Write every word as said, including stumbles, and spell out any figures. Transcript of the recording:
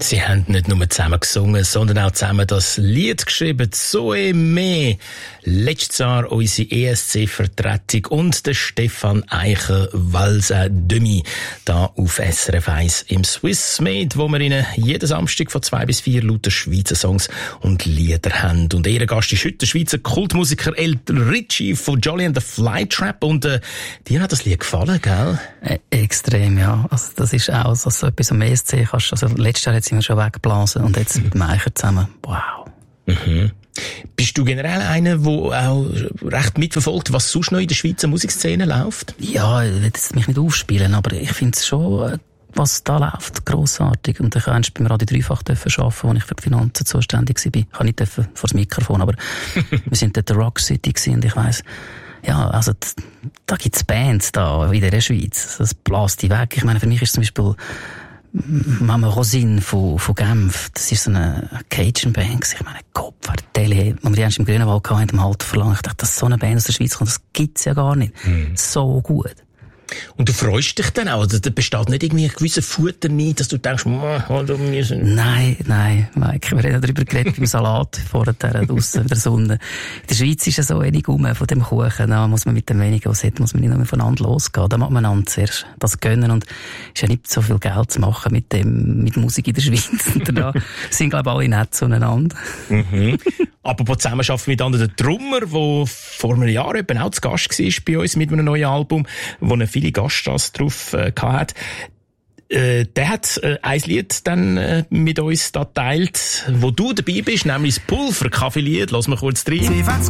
Sie haben nicht nur zusammen gesungen, sondern auch zusammen das Lied geschrieben. Zoe Me. Letztes Jahr unsere E S C-Vertretung und der Stefan Eicher Valsa Demi da auf S R F eins im Swiss Made, wo wir Ihnen jeden Samstag von zwei bis vier laute Schweizer Songs und Lieder haben. Und ihr Gast ist heute der Schweizer Kultmusiker El Ritchie von Jolly and the Flytrap. Und äh, dir hat das Lied gefallen, gell? Äh, extrem, ja. Also das ist auch so, so etwas am E S C kannst. Also letztes Jahr hat sie mir schon weggeblasen und jetzt mit dem Eicher zusammen. Wow. Mhm. Bist du generell einer, der auch recht mitverfolgt, was sonst noch in der Schweizer Musikszene läuft? Ja, ich will jetzt mich nicht aufspielen, aber ich finde es schon, was da läuft, grossartig. Und ich durfte beim Radio Dreifach arbeiten, wo ich für die Finanzen zuständig war. Ich kann nicht vor das Mikrofon, aber wir sind dort in Rock City gewesen und ich weiss, ja, also da gibt's Bands da in der Schweiz. Das bläst die weg. Ich meine, für mich ist zum Beispiel Mama Rosine von, von Genf, das ist so eine Cajun-Band. Ich meine, Gott, Tele, wo wir die erst im Grünenwald hatten, im Halter verlangt. Ich dachte, dass so eine Band aus der Schweiz kommt, das gibt's ja gar nicht. Mhm. So gut. Und du freust dich dann auch? Da besteht nicht irgendwie ein gewisser Futter nie, dass du denkst, wir sind... Nein, nein, Mike, wir haben darüber geredet beim Salat vorher draussen in der Sonne. In der Schweiz ist ja so wenig rum von dem Kuchen. Da muss man mit dem wenigen, was hat, muss man nicht nur voneinander losgehen. Da muss man einander zuerst das gönnen. Und es ist ja nicht so viel Geld zu machen mit dem, mit Musik in der Schweiz. Und da sind, glaube ich, alle nett zueinander. Mhm. Apropos Zusammenarbeit mit anderen, der Drummer, der vor einem Jahr eben auch zu Gast war bei uns mit einem neuen Album, wo er viele Gaststars drauf äh, hatte. Äh, der hat äh, ein Lied dann äh, mit uns da geteilt, wo du dabei bist, nämlich das Pulver-Kaffee-Lied. Lass mal kurz rein.